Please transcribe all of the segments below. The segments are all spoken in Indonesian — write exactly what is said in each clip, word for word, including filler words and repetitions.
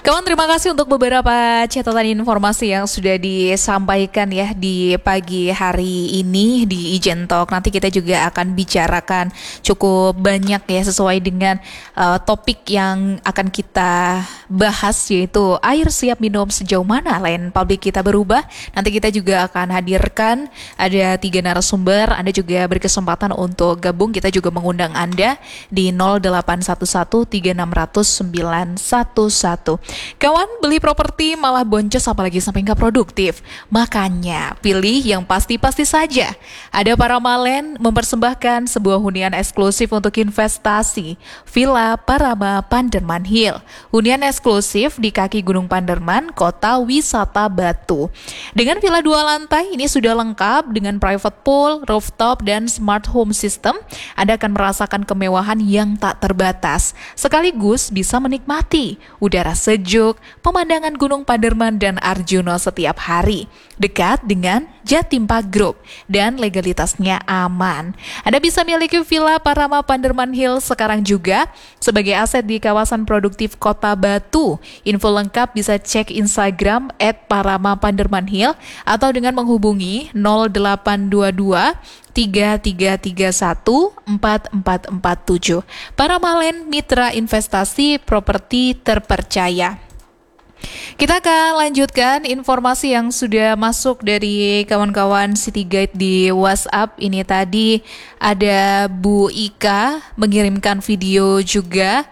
Kawan, terima kasih untuk beberapa catatan informasi yang sudah disampaikan ya di pagi hari ini di Ijen Talk. Nanti kita juga akan bicarakan cukup banyak ya sesuai dengan uh, topik yang akan kita bahas, yaitu air siap minum sejauh mana layanan publik kita berubah. Nanti kita juga akan hadirkan ada tiga narasumber. Anda juga berkesempatan untuk gabung. Kita juga mengundang Anda di nol delapan satu satu tiga enam nol nol sembilan satu satu. Kawan, beli properti malah boncos apalagi sampai nggak produktif. Makanya pilih yang pasti-pasti saja. Ada Paramalen mempersembahkan sebuah hunian eksklusif untuk investasi, Villa Parama Panderman Hill. Hunian eksklusif di kaki Gunung Panderman, kota wisata Batu. Dengan villa dua lantai ini sudah lengkap dengan private pool, rooftop, dan smart home system. Anda akan merasakan kemewahan yang tak terbatas. Sekaligus bisa menikmati udara sejuk, pemandangan Gunung Panderman dan Arjuno setiap hari, dekat dengan Jatim Park Group, dan legalitasnya aman. Anda bisa miliki Villa Parama Panderman Hill sekarang juga sebagai aset di kawasan produktif Kota Batu. Info lengkap bisa cek Instagram at Parama Panderman Hill atau dengan menghubungi nol delapan dua dua tiga tiga tiga satu empat empat empat tujuh. Paramalen, mitra investasi properti terpercaya. Kita akan lanjutkan informasi yang sudah masuk dari kawan-kawan City Guide di WhatsApp. Ini tadi ada Bu Ika mengirimkan video juga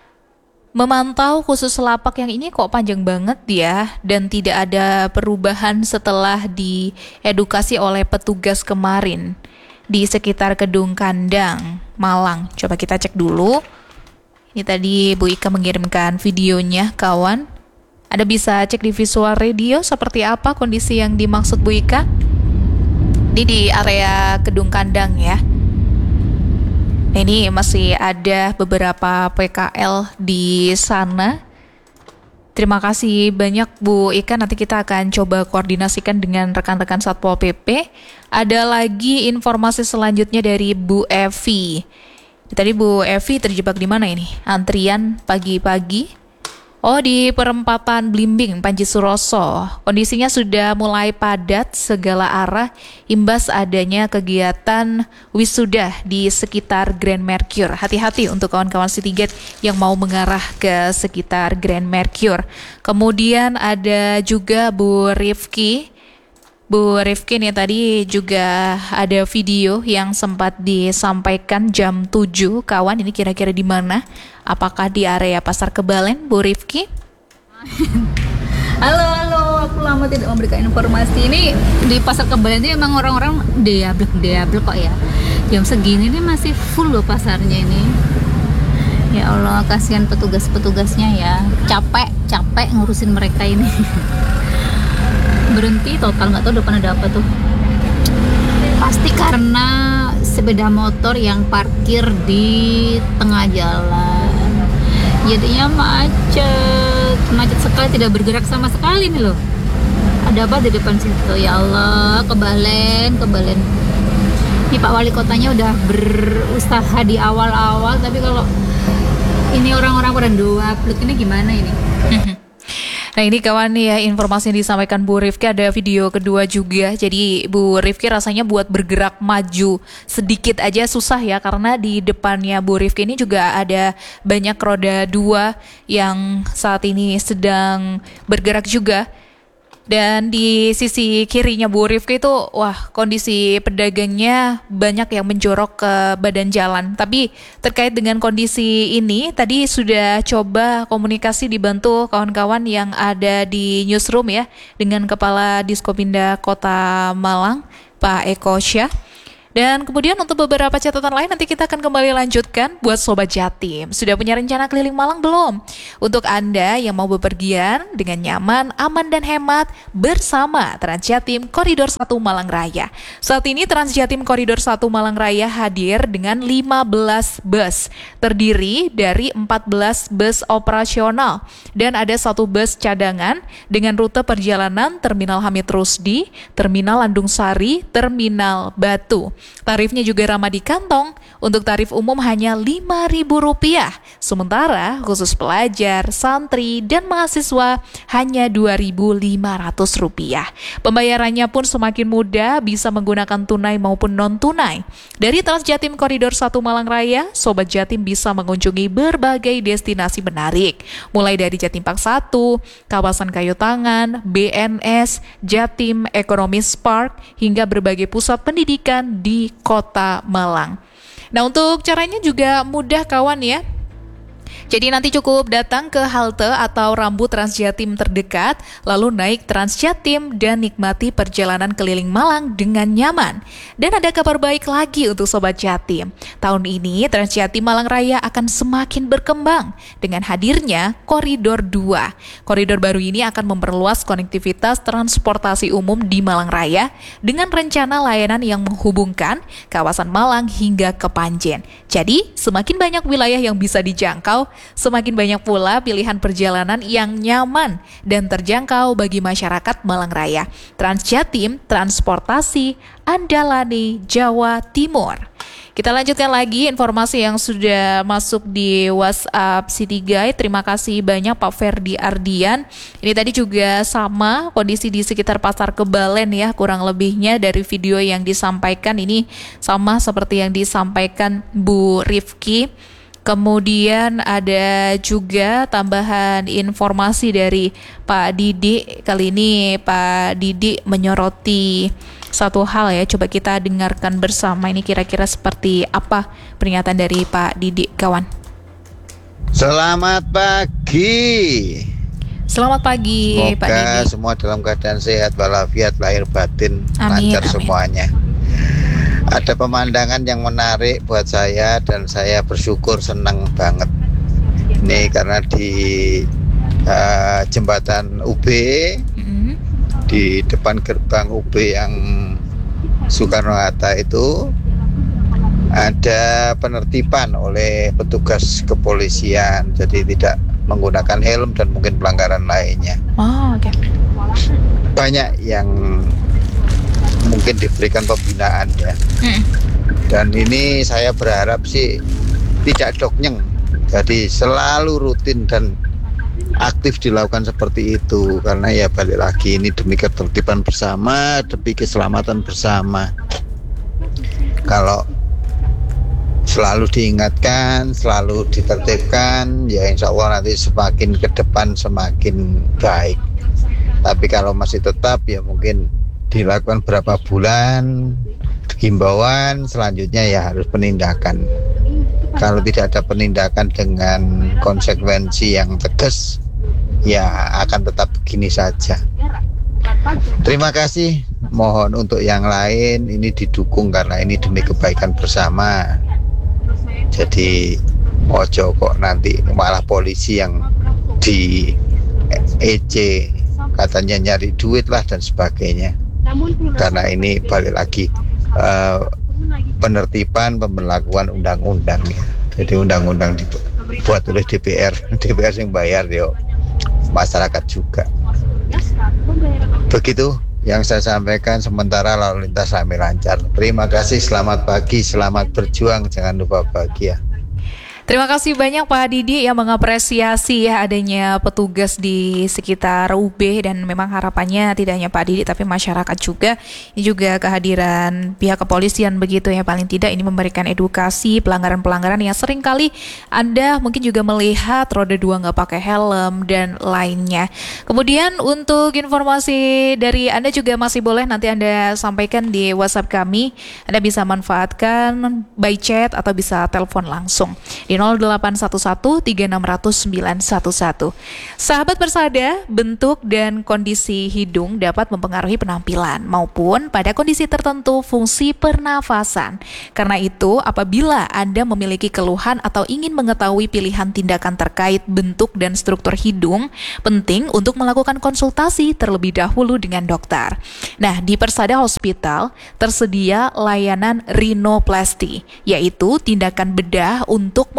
memantau khusus lapak yang ini kok panjang banget ya, dan tidak ada perubahan setelah diedukasi oleh petugas kemarin di sekitar Kedung Kandang, Malang. Coba kita cek dulu. Ini tadi Bu Ika mengirimkan videonya, kawan. Anda bisa cek di visual radio seperti apa kondisi yang dimaksud Bu Ika. Ini di area Kedung Kandang ya. Nah, ini masih ada beberapa P K L di sana. Terima kasih banyak Bu Ika. Nanti kita akan coba koordinasikan dengan rekan-rekan Satpol P P. Ada lagi informasi selanjutnya dari Bu Evi. Tadi Bu Evi terjebak di mana ini? Antrian pagi-pagi. Oh, di perempatan Blimbing, Panji Suroso. Kondisinya sudah mulai padat segala arah imbas adanya kegiatan wisuda di sekitar Grand Mercure. Hati-hati untuk kawan-kawan Citygate yang mau mengarah ke sekitar Grand Mercure. Kemudian ada juga Bu Rifki. Bu Rifki nih tadi juga ada video yang sempat disampaikan jam tujuh. Kawan, ini kira-kira di mana? Apakah di area Pasar Kebalen, Bu Rifki? Halo, halo, aku lama tidak memberikan informasi. Ini di Pasar Kebalen ini emang orang-orang deablek-deablek kok ya. Jam segini nih masih full loh pasarnya ini. Ya Allah, kasihan petugas-petugasnya ya. Capek, capek ngurusin mereka ini. Berhenti total, nggak tahu depan ada apa tuh. Pasti karena sepeda motor yang parkir di tengah jalan, jadinya macet macet sekali, tidak bergerak sama sekali nih loh. Ada apa di depan situ? Ya Allah, Kebalen, Kebalen. Ini Pak Wali Kotanya udah berusaha di awal-awal, tapi kalau ini orang-orang pada dua pluk ini gimana ini? Nah, ini kawan ya, informasi yang disampaikan Bu Rifki. Ada video kedua juga. Jadi Bu Rifki rasanya buat bergerak maju sedikit aja susah ya, karena di depannya Bu Rifki ini juga ada banyak roda dua yang saat ini sedang bergerak juga. Dan di sisi kirinya Bu Rifki itu, wah, kondisi pedagangnya banyak yang menjorok ke badan jalan. Tapi terkait dengan kondisi ini, tadi sudah coba komunikasi dibantu kawan-kawan yang ada di newsroom ya, dengan Kepala Diskopindah Kota Malang, Pak Eko Syah. Dan kemudian untuk beberapa catatan lain nanti kita akan kembali lanjutkan buat Sobat Jatim. Sudah punya rencana keliling Malang belum? Untuk Anda yang mau bepergian dengan nyaman, aman, dan hemat bersama Transjatim Koridor satu Malang Raya. Saat ini Transjatim Koridor satu Malang Raya hadir dengan lima belas bus, terdiri dari empat belas bus operasional dan ada satu bus cadangan dengan rute perjalanan Terminal Hamid Rusdi, Terminal Landung Sari, Terminal Batu. Tarifnya juga ramah di kantong. Untuk tarif umum hanya lima ribu rupiah. Sementara khusus pelajar, santri, dan mahasiswa hanya dua ribu lima ratus rupiah. Pembayarannya pun semakin mudah, bisa menggunakan tunai maupun non-tunai. Dari Transjatim Koridor satu Malang Raya, Sobat Jatim bisa mengunjungi berbagai destinasi menarik. Mulai dari Jatim Park satu, kawasan Kayu Tangan, B N S, Jatim Economies Park, hingga berbagai pusat pendidikan di Kota Malang. Nah, untuk caranya juga mudah kawan ya. Jadi nanti cukup datang ke halte atau rambu Transjatim terdekat, lalu naik Transjatim dan nikmati perjalanan keliling Malang dengan nyaman. Dan ada kabar baik lagi untuk Sobat Jatim. Tahun ini Transjatim Malang Raya akan semakin berkembang dengan hadirnya Koridor dua. Koridor baru ini akan memperluas konektivitas transportasi umum di Malang Raya dengan rencana layanan yang menghubungkan kawasan Malang hingga ke Panjen. Jadi semakin banyak wilayah yang bisa dijangkau, semakin banyak pula pilihan perjalanan yang nyaman dan terjangkau bagi masyarakat Malang Raya. Transjatim, transportasi andalane Jawa Timur. Kita lanjutkan lagi informasi yang sudah masuk di WhatsApp City Guide. Terima kasih banyak Pak Ferdi Ardian. Ini tadi juga sama kondisi di sekitar Pasar Kebalen ya, kurang lebihnya dari video yang disampaikan ini sama seperti yang disampaikan Bu Rifki. Kemudian ada juga tambahan informasi dari Pak Didi. Kali ini Pak Didi menyoroti satu hal ya. Coba kita dengarkan bersama, ini kira-kira seperti apa pernyataan dari Pak Didi, kawan. Selamat pagi. Selamat pagi. Semoga Pak Didi semua dalam keadaan sehat walafiat, lahir batin, amin, lancar amin. semuanya. Ada pemandangan yang menarik buat saya dan saya bersyukur, senang banget. Ini karena di uh, jembatan U B, mm-hmm. di depan gerbang U B yang Soekarno-Hatta itu ada penertiban oleh petugas kepolisian, jadi tidak menggunakan helm dan mungkin pelanggaran lainnya. Oh, oke. Okay. Banyak yang mungkin diberikan pembinaan ya. Hmm. Dan ini saya berharap sih tidak doknyeng. Jadi selalu rutin dan aktif dilakukan seperti itu, karena ya balik lagi ini demi ketertiban bersama, demi keselamatan bersama. Kalau selalu diingatkan, selalu ditertibkan, ya insya Allah nanti semakin ke depan semakin baik. Tapi kalau masih tetap ya mungkin dilakukan berapa bulan himbauan, selanjutnya ya harus penindakan. Kalau tidak ada penindakan dengan konsekuensi yang tegas, ya akan tetap begini saja. Terima kasih. Mohon untuk yang lain ini didukung karena ini demi kebaikan bersama. Jadi ojo kok nanti malah polisi yang di E C katanya nyari duit lah dan sebagainya. Karena ini balik lagi uh, penertiban pemberlakuan undang-undang ya. Jadi undang-undang dibuat oleh D P R, D P R yang bayar yo masyarakat juga. Begitu yang saya sampaikan, sementara lalu lintas kami lancar. Terima kasih, selamat pagi, selamat berjuang, jangan lupa bahagia. Terima kasih banyak Pak Didi yang mengapresiasi ya adanya petugas di sekitar U B, dan memang harapannya tidak hanya Pak Didi tapi masyarakat juga. Ini juga kehadiran pihak kepolisian begitu ya, paling tidak ini memberikan edukasi pelanggaran-pelanggaran yang sering kali Anda mungkin juga melihat roda dua nggak pakai helm dan lainnya. Kemudian untuk informasi dari Anda juga masih boleh nanti Anda sampaikan di WhatsApp kami. Anda bisa manfaatkan by chat atau bisa telepon langsung di nol delapan satu satu tiga enam nol nol sembilan satu satu. Sahabat Persada, bentuk dan kondisi hidung dapat mempengaruhi penampilan maupun pada kondisi tertentu fungsi pernafasan. Karena itu, apabila Anda memiliki keluhan atau ingin mengetahui pilihan tindakan terkait bentuk dan struktur hidung, penting untuk melakukan konsultasi terlebih dahulu dengan dokter. Nah, di Persada Hospital tersedia layanan rhinoplasty, yaitu tindakan bedah untuk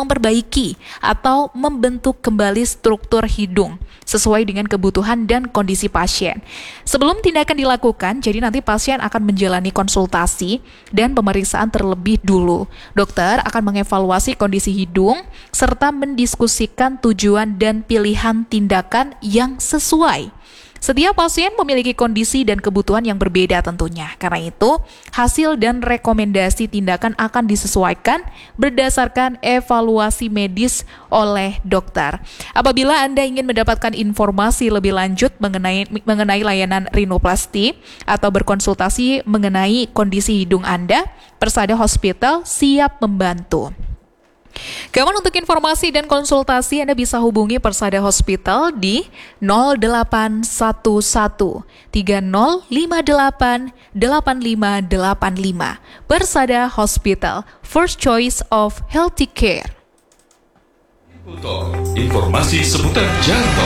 memperbaiki atau membentuk kembali struktur hidung sesuai dengan kebutuhan dan kondisi pasien. Sebelum tindakan dilakukan, jadi nanti pasien akan menjalani konsultasi dan pemeriksaan terlebih dulu. Dokter akan mengevaluasi kondisi hidung serta mendiskusikan tujuan dan pilihan tindakan yang sesuai. Setiap pasien memiliki kondisi dan kebutuhan yang berbeda tentunya. Karena itu, hasil dan rekomendasi tindakan akan disesuaikan berdasarkan evaluasi medis oleh dokter. Apabila Anda ingin mendapatkan informasi lebih lanjut mengenai mengenai layanan rinoplasti atau berkonsultasi mengenai kondisi hidung Anda, Persada Hospital siap membantu. Kawan, untuk informasi dan konsultasi Anda bisa hubungi Persada Hospital di nol delapan satu satu tiga nol lima delapan delapan lima delapan lima. Persada Hospital, first choice of healthy care. Informasi seputar jantung.